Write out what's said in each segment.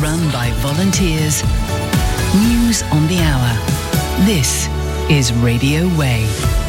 run by volunteers. News on the hour. This is Radio Way.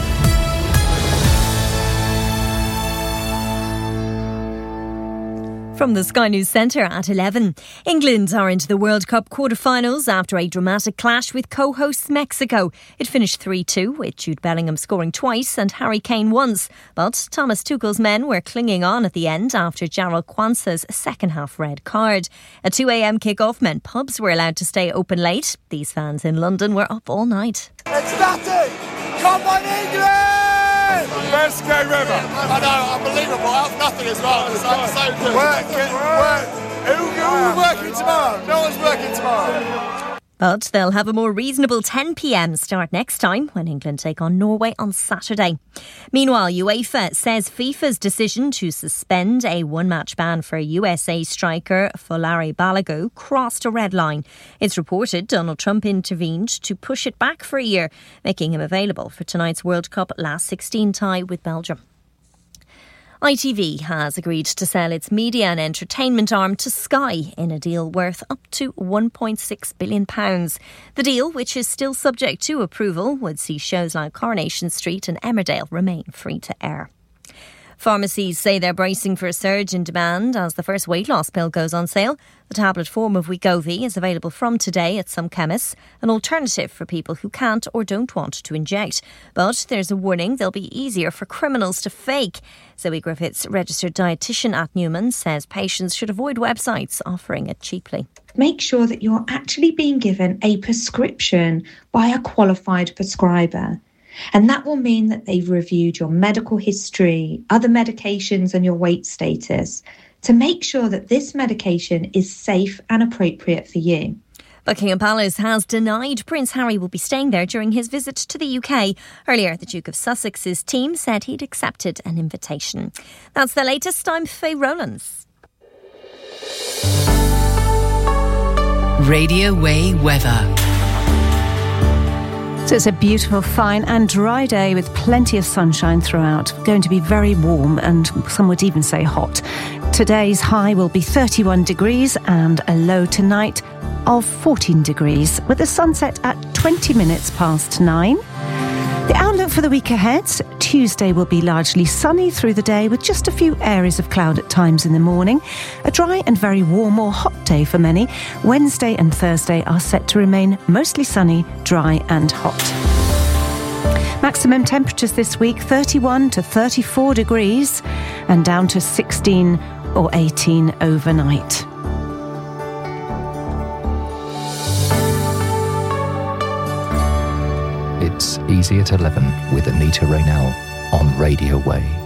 From the Sky News Centre at 11. England are into the World Cup quarter-finals after a dramatic clash with co-hosts Mexico. It finished 3-2, with Jude Bellingham scoring twice and Harry Kane once. But Thomas Tuchel's men were clinging on at the end after Jarrell Quansah's second-half red card. A 2 a.m. kick-off meant pubs were allowed to stay open late. These fans in London were up all night. It's nothing! Come on, England! Best game ever. I know, unbelievable. That's nothing as well. It's so good. Work. Who are working tomorrow? No one's working tomorrow. But they'll have a more reasonable 10 p.m. start next time when England take on Norway on Saturday. Meanwhile, UEFA says FIFA's decision to suspend a one-match ban for USA striker Folari Balogun crossed a red line. It's reported Donald Trump intervened to push it back for a year, making him available for tonight's World Cup last 16 tie with Belgium. ITV has agreed to sell its media and entertainment arm to Sky in a deal worth up to £1.6 billion. The deal, which is still subject to approval, would see shows like Coronation Street and Emmerdale remain free to air. Pharmacies say they're bracing for a surge in demand as the first weight loss pill goes on sale. The tablet form of Wegovy is available from today at some chemists, an alternative for people who can't or don't want to inject. But there's a warning they'll be easier for criminals to fake. Zoe Griffiths, registered dietitian at Newman, says patients should avoid websites offering it cheaply. Make sure that you're actually being given a prescription by a qualified prescriber. And that will mean that they've reviewed your medical history, other medications and your weight status to make sure that this medication is safe and appropriate for you. Buckingham Palace has denied Prince Harry will be staying there during his visit to the UK. Earlier, the Duke of Sussex's team said he'd accepted an invitation. That's the latest. I'm Faye Rowlands. Radio Way weather. So it's a beautiful, fine and dry day with plenty of sunshine throughout. Going to be very warm and some would even say hot. Today's high will be 31 degrees and a low tonight of 14 degrees with the sunset at 20 minutes past 9. The outlook for the week ahead, Tuesday will be largely sunny through the day with just a few areas of cloud at times in the morning. A dry and very warm or hot day for many. Wednesday and Thursday are set to remain mostly sunny, dry and hot. Maximum temperatures this week 31 to 34 degrees and down to 16 or 18 overnight. It's Easy at 11 with Anita Raynell on Radio Way.